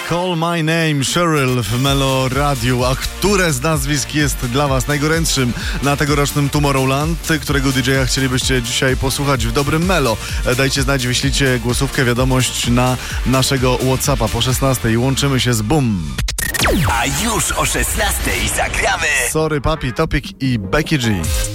Call My Name, Cheryl w Melo Radiu. A które z nazwisk jest dla Was najgorętszym na tegorocznym Tomorrowland? Którego DJ-a chcielibyście dzisiaj posłuchać w dobrym Melo? Dajcie znać, wyślijcie głosówkę, wiadomość na naszego WhatsAppa po 16. Łączymy się z Boom. A już o 16 zagramy. Sorry Papi, Topic i Becky G.